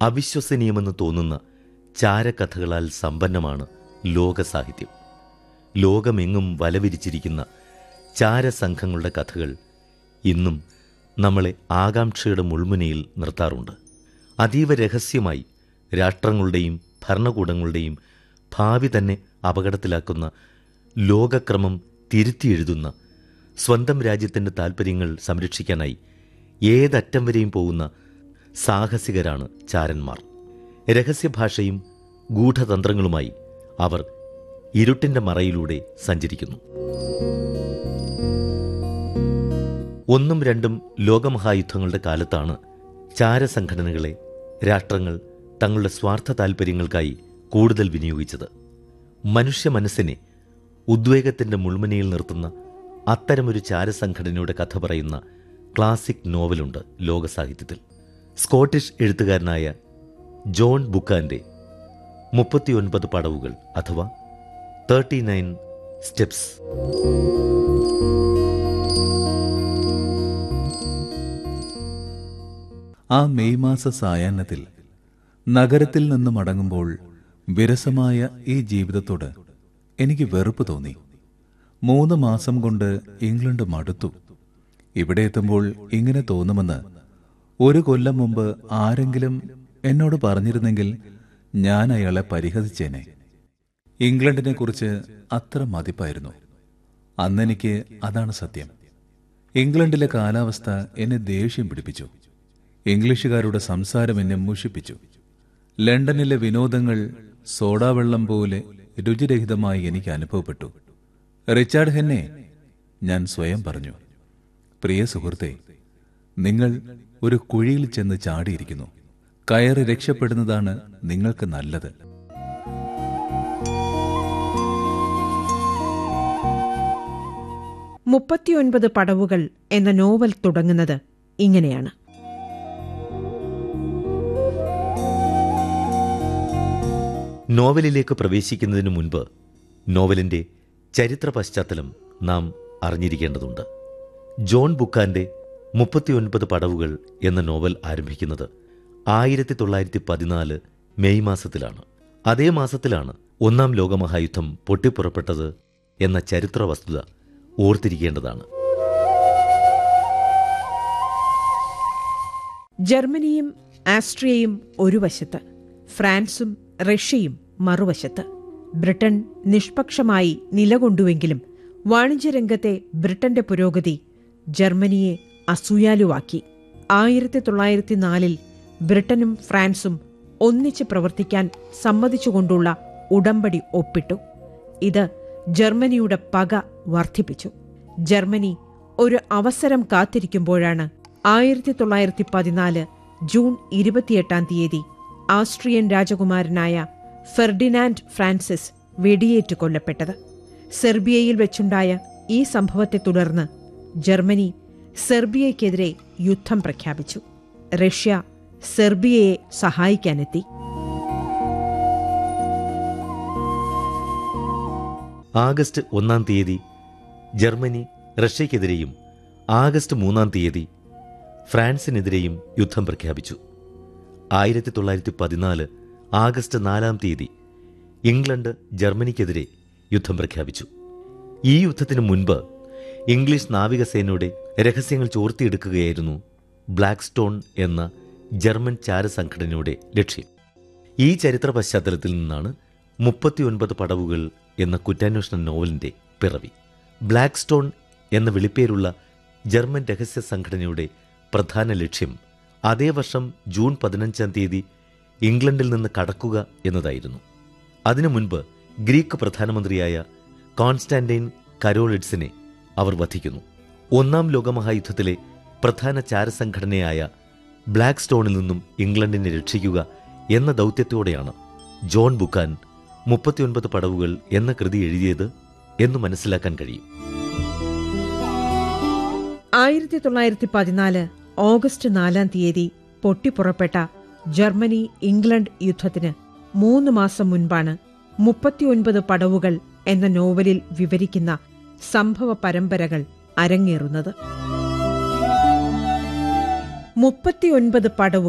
അവിശ്വസനീയമെന്ന് തോന്നുന്ന ചാരക്കഥകളാൽ സമ്പന്നമാണ് ലോകസാഹിത്യം. ലോകമെങ്ങും വലവിരിച്ചിരിക്കുന്ന ചാരസംഘങ്ങളുടെ കഥകൾ ഇന്നും നമ്മളെ ആകാംക്ഷയുടെ മുൾമുനയിൽ നിർത്താറുണ്ട്. അതീവ രഹസ്യമായി രാഷ്ട്രങ്ങളുടെയും ഭരണകൂടങ്ങളുടെയും ഭാവി തന്നെ അപകടത്തിലാക്കുന്ന, ലോകക്രമം തിരുത്തിയെഴുതുന്ന, സ്വന്തം രാജ്യത്തിൻ്റെ താൽപ്പര്യങ്ങൾ സംരക്ഷിക്കാനായി ഏതറ്റം വരെയും പോകുന്ന സാഹസികരാണ് ചാരന്മാർ. രഹസ്യഭാഷയും ഗൂഢതന്ത്രങ്ങളുമായി അവർ ഇരുട്ടിൻ്റെ മറയിലൂടെ സഞ്ചരിക്കുന്നു. ഒന്നും രണ്ടും ലോകമഹായുദ്ധങ്ങളുടെ കാലത്താണ് ചാരസംഘടനകളെ രാഷ്ട്രങ്ങൾ തങ്ങളുടെ സ്വാർത്ഥ താൽപ്പര്യങ്ങൾക്കായി കൂടുതൽ വിനിയോഗിച്ചത്. മനുഷ്യ മനസ്സിനെ ഉദ്വേഗത്തിൻ്റെ മുൾമുനയിൽ നിർത്തുന്ന അത്തരമൊരു ചാരസംഘടനയുടെ കഥ പറയുന്ന ക്ലാസിക് നോവലുണ്ട് ലോകസാഹിത്യത്തിൽ. സ്കോട്ടിഷ് എഴുത്തുകാരനായ ജോൺ ബുക്കാൻ്റെ 39 പടവുകൾ അഥവാ 39 സ്റ്റെപ്സ്. ആ മെയ് മാസ സായാഹ്നത്തിൽ നഗരത്തിൽ നിന്ന് മടങ്ങുമ്പോൾ വിരസമായ ഈ ജീവിതത്തോട് എനിക്ക് വെറുപ്പ് തോന്നി. 3 മാസം കൊണ്ട് ഇംഗ്ലണ്ട് മടുത്തു. ഇവിടെ എത്തുമ്പോൾ ഇങ്ങനെ തോന്നുമെന്ന് 1 കൊല്ലം മുമ്പ് ആരെങ്കിലും എന്നോട് പറഞ്ഞിരുന്നെങ്കിൽ ഞാൻ അയാളെ പരിഹസിച്ചേനെ. ഇംഗ്ലണ്ടിനെ കുറിച്ച് അത്ര മതിപ്പായിരുന്നു അന്നെനിക്ക്. അതാണ് സത്യം. ഇംഗ്ലണ്ടിലെ കാലാവസ്ഥ എന്നെ ദേഷ്യം പിടിപ്പിച്ചു. ഇംഗ്ലീഷുകാരുടെ സംസാരം എന്നെ മുഷിപ്പിച്ചു. ലണ്ടനിലെ വിനോദങ്ങൾ സോഡാവെള്ളം പോലെ രുചിരഹിതമായി എനിക്ക് അനുഭവപ്പെട്ടു. റിച്ചാർഡ് ഹെന്നെ, ഞാൻ സ്വയം പറഞ്ഞു. പ്രിയ സുഹൃത്തെ, നിങ്ങൾ ഒരു കുഴിയിൽ ചെന്ന് ചാടിയിരിക്കുന്നു. കയറി രക്ഷപ്പെടുന്നതാണ് നിങ്ങൾക്ക് നല്ലത്. മുപ്പത്തിയൊൻപത് പടവുകൾ എന്ന നോവൽ തുടങ്ങുന്നത് ഇങ്ങനെയാണ്. നോവലിലേക്ക് പ്രവേശിക്കുന്നതിനു മുൻപ് നോവലിൻ്റെ ചരിത്ര പശ്ചാത്തലം നാം അറിഞ്ഞിരിക്കേണ്ടതുണ്ട്. ജോൺ ബുക്കാൻ്റെ 39 പടവുകൾ എന്ന നോവൽ ആരംഭിക്കുന്നത് 1914 മെയ് മാസത്തിലാണ്. അതേ മാസത്തിലാണ് 1-ാം ലോകമഹായുദ്ധം പൊട്ടിപ്പുറപ്പെട്ടത് എന്ന ചരിത്ര വസ്തുത ഓർത്തിരിക്കേണ്ടതാണ്. ജർമ്മനിയും ആസ്ട്രിയയും ഒരു വശത്ത്, ഫ്രാൻസും റഷ്യയും മറുവശത്ത്. ബ്രിട്ടൻ നിഷ്പക്ഷമായി നിലകൊണ്ടുവെങ്കിലും വാണിജ്യരംഗത്തെ ബ്രിട്ടന്റെ പുരോഗതി ജർമ്മനിയെ അസൂയാലുവാക്കി. 1904 ബ്രിട്ടനും ഫ്രാൻസും ഒന്നിച്ച് പ്രവർത്തിക്കാൻ സമ്മതിച്ചുകൊണ്ടുള്ള ഉടമ്പടി ഒപ്പിട്ടു. ഇത് ജർമ്മനിയുടെ പക വർദ്ധിപ്പിച്ചു. ജർമ്മനി ഒരു അവസരം കാത്തിരിക്കുമ്പോഴാണ് 1914 ജൂൺ 28 ആസ്ട്രിയൻ രാജകുമാരനായ ഫെർഡിനാൻഡ് ഫ്രാൻസിസ് വെടിയേറ്റ് കൊല്ലപ്പെട്ടത്. സെർബിയയിൽ വെച്ചുണ്ടായ ഈ സംഭവത്തെ തുടർന്ന് ജർമ്മനി സെർബിയയ്ക്കെതിരെ യുദ്ധം പ്രഖ്യാപിച്ചു. റഷ്യ സെർബിയയെ സഹായിക്കാനെത്തി. ആഗസ്റ്റ് 1 ജർമ്മനി റഷ്യയ്ക്കെതിരെയും ആഗസ്റ്റ് 3 ഫ്രാൻസിനെതിരെയും യുദ്ധം പ്രഖ്യാപിച്ചു. 1914 ആഗസ്റ്റ് 4 ഇംഗ്ലണ്ട് ജർമ്മനിക്കെതിരെ യുദ്ധം പ്രഖ്യാപിച്ചു. ഈ യുദ്ധത്തിനു മുൻപ് ഇംഗ്ലീഷ് നാവികസേനയുടെ രഹസ്യങ്ങൾ ചോർത്തിയെടുക്കുകയായിരുന്നു ബ്ലാക്ക് സ്റ്റോൺ എന്ന ജർമ്മൻ ചാരസംഘടനയുടെ ലക്ഷ്യം. ഈ ചരിത്ര പശ്ചാത്തലത്തിൽ നിന്നാണ് 39 പടവുകൾ എന്ന കുറ്റാന്വേഷണ നോവലിൻ്റെ പിറവി. ബ്ലാക്ക് സ്റ്റോൺ എന്ന വിളിപ്പേരുള്ള ജർമ്മൻ രഹസ്യ സംഘടനയുടെ പ്രധാന ലക്ഷ്യം അതേ വർഷം ജൂൺ 15 ഇംഗ്ലണ്ടിൽ നിന്ന് കടക്കുക എന്നതായിരുന്നു. അതിനു മുൻപ് ഗ്രീക്ക് പ്രധാനമന്ത്രിയായ കോൺസ്റ്റാന്റൈൻ കരോളിഡ്സിനെ അവർ വധിക്കുന്നു. 1-ാം ലോകമഹായുദ്ധത്തിലെ പ്രധാന ചാരസംഘടനയായ ബ്ലാക്ക് സ്റ്റോണിൽ നിന്നും ഇംഗ്ലണ്ടിനെ രക്ഷിക്കുക എന്ന ദൗത്യത്തോടെയാണ് ജോൺ ബുക്കാൻ 39 പടവുകൾ എന്ന കൃതി എഴുതിയത് എന്ന് മനസ്സിലാക്കാൻ കഴിയും. 1914 ഓഗസ്റ്റ് 4 പൊട്ടിപ്പുറപ്പെട്ട ജർമ്മനി ഇംഗ്ലണ്ട് യുദ്ധത്തിന് 3 മാസം മുൻപാണ് 39 പടവുകൾ എന്ന നോവലിൽ വിവരിക്കുന്ന സംഭവ പരമ്പരകൾ അരങ്ങേറുന്നത്. 39 പടവുകൾ